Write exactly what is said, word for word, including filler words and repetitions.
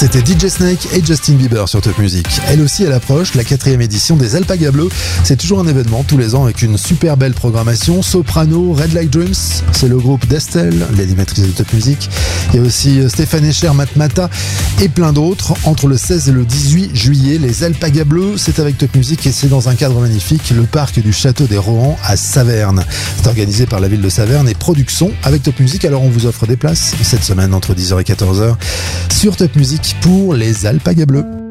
C'était D J Snake et Justin Bieber sur Top Music. Elle aussi, elle approche, la quatrième édition des Alpaga Bleus. C'est toujours un événement tous les ans avec une super belle programmation. Soprano, Red Light Dreams, c'est le groupe d'Estelle, l'animatrice de Top Music. Il y a aussi Stéphane Echer, Matmata et plein d'autres. Entre le seize et le dix-huit juillet, les Alpaga Bleus, c'est avec Top Music et c'est dans un cadre magnifique, le parc du Château des Rohan à Saverne. C'est organisé par la ville de Saverne et Production avec Top Music. Alors on vous offre des places cette semaine entre dix heures et quatorze heures sur Top Music pour les Alpaga Bleus.